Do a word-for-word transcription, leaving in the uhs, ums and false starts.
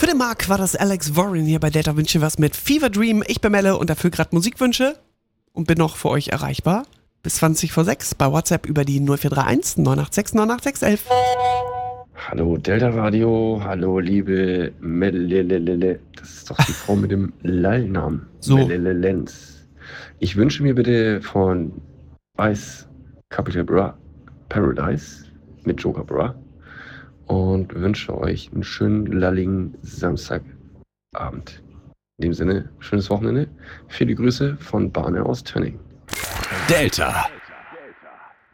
Für den Marc war das Alex Warren hier bei Delta Wünsche was mit Fever Dream. Ich bin Melle und dafür gerade Musikwünsche und bin noch für euch erreichbar bis zwanzig vor sechs bei WhatsApp über die null vier drei eins neun acht sechs neun acht sechs eins eins. Hallo Delta Radio, hallo liebe Melle, das ist doch die Frau mit dem Lallnamen. So. Melle Lenz. Ich wünsche mir bitte von Ice Capital Bra Paradise mit Joker Bra und wünsche euch einen schönen lalligen Samstagabend. In dem Sinne, schönes Wochenende. Viele Grüße von Barne aus Tönning. Delta.